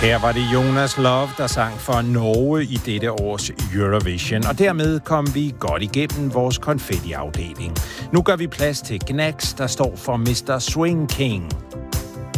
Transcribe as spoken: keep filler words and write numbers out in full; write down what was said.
Her var det Jonas Love, der sang for Norge i dette års Eurovision, og dermed kom vi godt igennem vores konfettiafdeling. Nu gør vi plads til Gnags, der står for mister Swing King.